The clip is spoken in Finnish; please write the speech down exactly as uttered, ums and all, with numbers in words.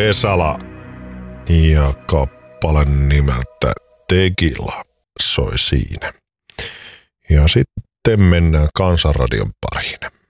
Vesala ja kappale nimeltä Tequila soi siinä. Ja sitten mennään Kansanradion pariin.